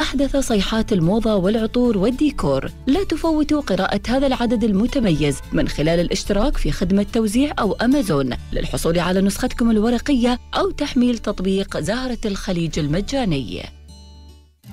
أحدث صيحات الموضة والعطور والديكور. لا تفوتوا قراءة هذا العدد المتميز من خلال الاشتراك في خدمة توزيع أو أمازون للحصول على نسختكم الورقية أو تحميل تطبيق زهرة الخليج المجاني.